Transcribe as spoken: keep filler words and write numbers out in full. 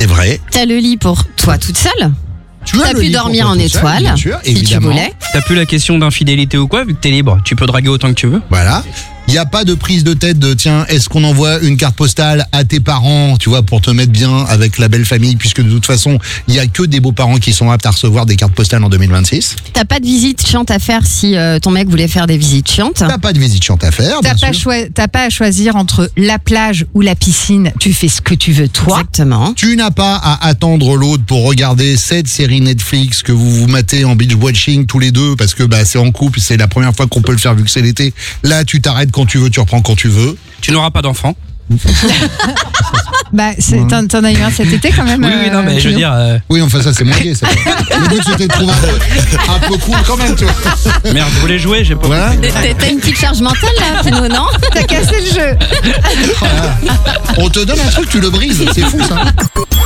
C'est vrai. T'as le lit pour toi toute seule. Tu as T'as pu dormir en étoile, bien sûr, si tu évidemment. voulais. T'as plus la question d'infidélité ou quoi, vu que t'es libre. Tu peux draguer autant que tu veux. Voilà. Il n'y a pas de prise de tête de tiens, est-ce qu'on envoie une carte postale à tes parents, tu vois, pour te mettre bien avec la belle famille, puisque de toute façon, il n'y a que des beaux-parents qui sont aptes à recevoir des cartes postales en deux mille vingt-six. T'as pas de visite chiante à faire si euh, ton mec voulait faire des visites chiantes. T'as pas de visite chiante à faire, T'as bien pas, sûr. choi- t'as pas à choisir entre la plage ou la piscine. Tu fais ce que tu veux, toi. Exactement. Tu n'as pas à attendre l'autre pour regarder cette série Netflix que vous vous matez en binge watching tous les deux parce que bah c'est en couple, c'est la première fois qu'on peut le faire vu que c'est l'été. Là, tu t'arrêtes quand tu veux, tu reprends quand tu veux. Tu n'auras pas d'enfant. Bah, c'est- t'en, t'en as eu un cet été quand même. Oui, oui, non, mais je veux Kino. dire. euh, Oui, enfin ça c'est moins gay. Ça. Le but c'était de trouver un peu, un peu cool quand même, tu vois. Merde, je voulais jouer, j'ai pas. Voilà. T'as t'as une petite charge mentale là, Pino, non? T'as cassé le jeu. On te donne un truc, tu le brises. C'est fou ça.